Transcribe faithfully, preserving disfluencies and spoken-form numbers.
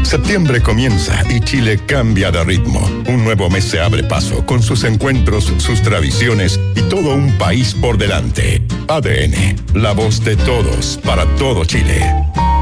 Septiembre comienza y Chile cambia de ritmo. Un nuevo mes se abre paso con sus encuentros, sus tradiciones y todo un país por delante. A D N, la voz de todos para todo Chile.